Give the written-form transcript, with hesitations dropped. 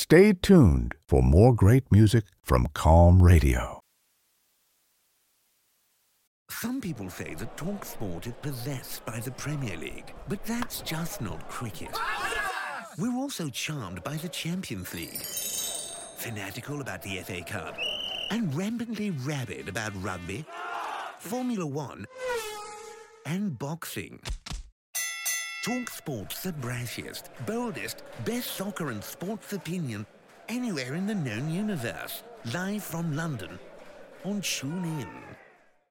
Stay tuned for more great music from Calm Radio. Some people say that TalkSport is possessed by the Premier League, but that's just not cricket. We're also charmed by the Champions League, fanatical about the FA Cup, and rampantly rabid about rugby, Formula One, and boxing. TalkSport's the brassiest, boldest, best soccer and sports opinion anywhere in the known universe. Live from London on TuneIn.